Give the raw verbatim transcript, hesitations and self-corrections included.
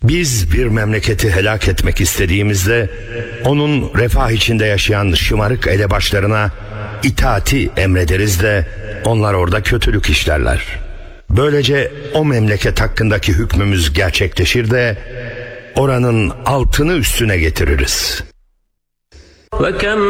Biz bir memleketi helak etmek istediğimizde onun refah içinde yaşayan şımarık elebaşlarına itaati emrederiz de onlar orada kötülük işlerler. Böylece o memleket hakkındaki hükmümüz gerçekleşir de oranın altını üstüne getiririz. وَكَمْ